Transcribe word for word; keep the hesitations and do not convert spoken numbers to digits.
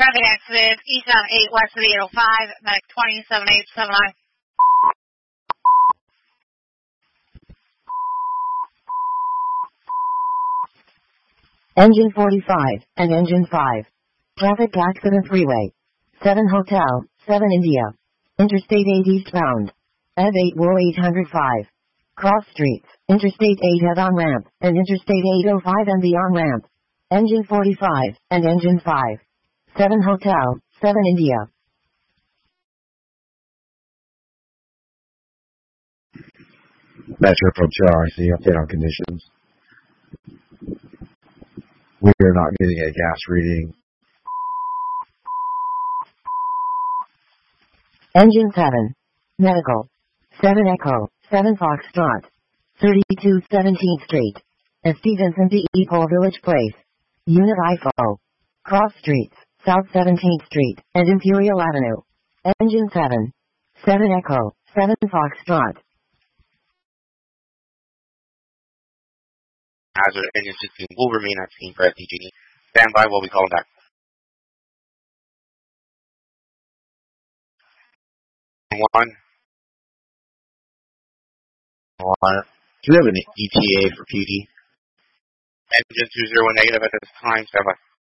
traffic accident, eastbound eight west of the eight oh five, medic twenty, seven eight seven nine. Engine forty-five and Engine five. Traffic accident freeway. seven Hotel, seven India. Interstate eight eastbound. E V eight W O eight oh five. Cross streets, Interstate eight head on ramp, and Interstate eight oh five and the on ramp. Engine forty-five and Engine five. seven Hotel, seven India. Metro from J R C, update on conditions. We are not getting a gas reading. Engine seven. Medical. seven Echo, seven Foxtrot. thirty-two seventeenth Street. S T Vincent D. Pole Village Place. Unit I F O. Cross Streets, South seventeenth Street, and Imperial Avenue. Engine seven. seven Echo, seven Foxtrot. Hazard engine sixteen will remain at scene for S D G. Stand by while we call back. One. One. Do we have an E T A for P D? Engine two zero one negative at this time. Stand by.